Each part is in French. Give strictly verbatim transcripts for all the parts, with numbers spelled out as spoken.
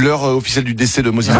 l'heure euh, officielle du décès de Mosiman.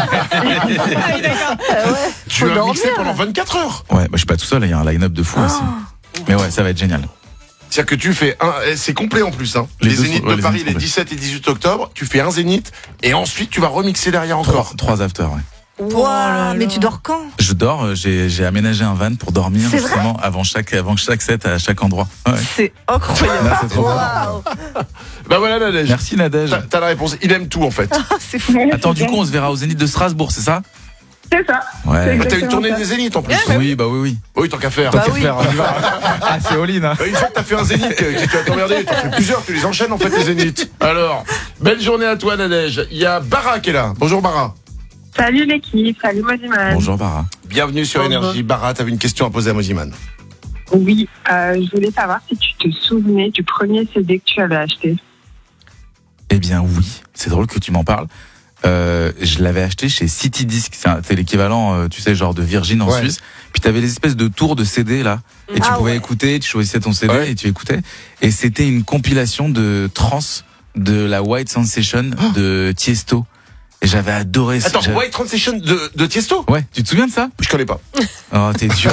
Tu vas mixer pendant vingt-quatre heures. Ouais, bah, je suis pas tout seul, il y a un line-up de fou Oh. aussi. Mais ouais, ça va être génial. C'est-à-dire que tu fais un, c'est complet en plus, hein. Les Les, deux zéniths sont- ouais, de les Paris, zéniths les complets. dix-sept et dix-huit octobre, tu fais un zénith, et ensuite tu vas remixer derrière encore. Trois, trois afters, ouais. Wow, mais tu dors quand? Je dors, euh, j'ai, j'ai aménagé un van pour dormir C'est justement avant chaque, avant chaque set à chaque endroit. Ouais. C'est incroyable. Là, c'est trop bien. Waouh. Bah voilà, Nadège. Merci Nadège. T'as, t'as la réponse. Il aime tout en fait. Ah, c'est fou. Attends, du coup, on se verra au Zénith de Strasbourg, c'est ça? C'est ça. Ouais. Bah, t'as une tournée des zéniths en plus. Oui, bah oui, oui. Oui, tant qu'à faire. Bah oui. Faire, on y va. Ah, c'est all-in, hein. Bah, une fois que t'as fait un zénith, que tu vas t'emmerder, t'en fais plusieurs, tu les enchaînes en fait les zéniths. Alors, belle journée à toi Nadège. Il y a Bara qui est là. Bonjour Bara. Salut l'équipe, salut Mosiman. Bonjour, Bara. Bienvenue sur Bonjour. Énergie. Bara, t'avais une question à poser à Mosiman. Oui, euh, je voulais savoir si tu te souvenais du premier C D que tu avais acheté. Eh bien, oui. C'est drôle que tu m'en parles. Euh, je l'avais acheté chez City Disc. C'est, un- c'est l'équivalent, euh, tu sais, genre de Virgin en Ouais. Suisse. Puis t'avais les espèces de tours de C D là. Et tu Ah pouvais ouais. écouter, tu choisissais ton C D Ouais. et tu écoutais. Et c'était une compilation de trance de la White Sensation de Tiesto. Et j'avais adoré ça. Attends, J'avais- White Transition de, de Tiesto? Ouais, tu te souviens de ça? Je connais pas. Oh, t'es dur.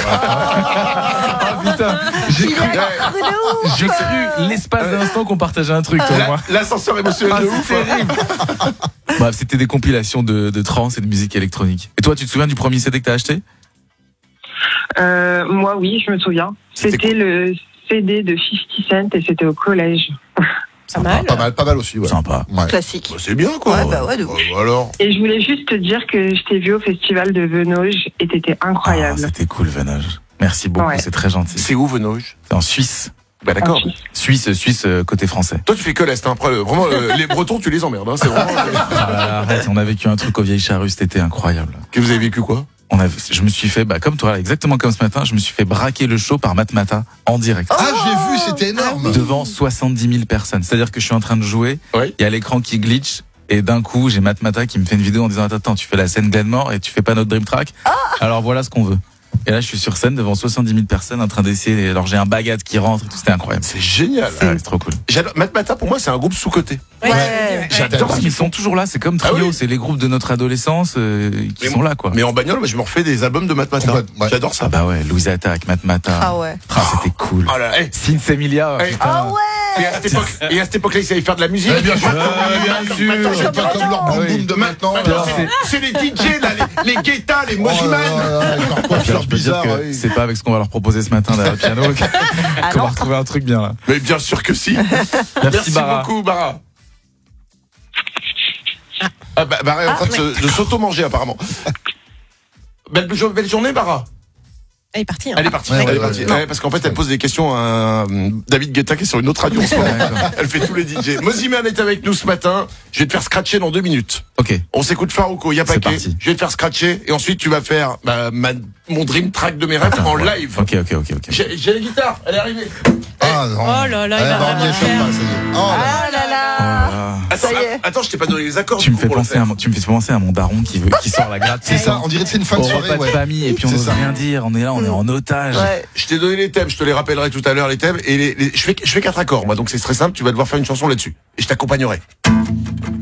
Ah putain, j'ai cru, j'ai cru l'espace d'un instant qu'on partageait un truc, toi et La- moi. L'ascenseur émotionnel Ah, de c'est ouf. hein. terrible. Bref, c'était des compilations de, de trance et de musique électronique. Et toi, tu te souviens du premier C D que t'as acheté? Euh, moi, oui, je me souviens. C'était C'était le C D de cinquante Cent et c'était au collège. Pas mal. Pas mal, pas mal aussi, ouais. Sympa. Ouais. Classique. Bah, c'est bien quoi. Ouais, bah ouais, de ouf. Bah, alors. Et je voulais juste te dire que je t'ai vu au festival de Venoge et t'étais Ah, incroyable. c'était cool, Venoge. Merci beaucoup, Ouais. c'est très gentil. C'est où Venoge? C'est en Suisse. Bah d'accord. Ensuite. Suisse, Suisse, euh, côté français. Toi tu fais que l'Est, hein. Après, euh, vraiment, euh, les Bretons tu les emmerdes, hein. C'est vraiment. Ah, là, arrête, on a vécu un truc aux Vieilles Charrues, c'était incroyable. Que vous avez vécu quoi? On a, je me suis fait, bah, comme toi, là, exactement comme ce matin, je me suis fait braquer le show par Matmata en direct. Ah, j'ai vu, c'était énorme. Devant soixante-dix mille personnes. C'est-à-dire que je suis en train de jouer, il Oui. y a l'écran qui glitch, et d'un coup, j'ai Matmata qui me fait une vidéo en disant, attends, attends, tu fais la scène Glenmore et tu fais pas notre Dream Track. Alors voilà ce qu'on veut. Et là, je suis sur scène devant soixante-dix mille personnes en train d'essayer. Alors j'ai un bagat qui rentre, et tout, c'était incroyable. C'est génial. Ah, c'est trop cool. J'adore. Matmata pour moi c'est un groupe sous-coté. Ouais. J'adore Parce ce qu'ils qu'ils font. sont toujours là, c'est comme Ah Trio, oui. c'est les groupes de notre adolescence euh, qui Mais sont là, quoi. Mais en bagnole, moi, je me refais des albums de Matmata. Complètement, ouais. J'adore ça. Ah bah ouais, Louise Attack, Matmata. Ah ouais. Ah, c'était cool. Oh là, hey. Sins Emilia. Hey. putain. Ah ouais. Et à cette époque, et à cette époque-là, ils savaient faire de la musique. Eh bien sûr. bien sûr. C'est pas comme leur boum boum de maintenant. Maintenant, là. c'est- c'est les D J là, les, les Guetta, les Oh là Mojiman. là là, avec leur Alors, coiffure je peux dire bizarre. que oui. c'est pas avec ce qu'on va leur proposer ce matin derrière le piano qu'on Ah va non. retrouver un truc bien là. Mais bien sûr que si. Merci, Merci Bara. beaucoup, Bara. Ah, bah, Bara est en train de, se- de s'auto-manger apparemment. Belle, jo- belle journée, Bara. Elle est partie. Hein. Elle est partie. Ouais, elle ouais, est partie. ouais. Ouais, parce qu'en fait, elle pose des questions à euh, David Guetta qui est sur une autre radio en ce moment. D'accord. Elle fait tous les D J. Moziman est avec nous ce matin. Je vais te faire scratcher dans deux minutes. Ok. On s'écoute Farouko, y'a C'est paquet. parti. Je vais te faire scratcher et ensuite tu vas faire bah, ma- mon dream track de mes rêves en live. Ok, ok, ok, ok. J'ai j'ai la guitare, elle est arrivée. Ah non. Oh là là, Eh il va ben, rien on y est faire. fait pas, ça y est. Oh là là. Ah là là. Ah. Attends, Ça y est. a- attends, je t'ai pas donné les accords. Tu me du coup, fais pour le penser faire. à mon, tu me fais penser à mon daron qui veut, qui sort la gratte. C'est ça, on dirait que c'est une fin Au de soirée, repas de ouais. famille et puis on C'est n'ose ça. rien dire. On est là, on est en otage. Ouais. Je t'ai donné les thèmes, je te les rappellerai tout à l'heure les thèmes et les, les- je fais je fais quatre accords moi donc c'est très simple, tu vas devoir faire une chanson là-dessus et je t'accompagnerai.